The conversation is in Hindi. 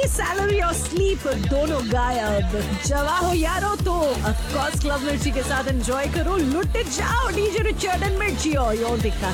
सैलरी और स्लीप दोनों गायब। जवा हो यारो तो ऑफ कोर्स क्लब मिर्ची के साथ एंजॉय करो, लुट जाओ डीजे रिचर्ड एंड मिर्ची और योर दिक्कत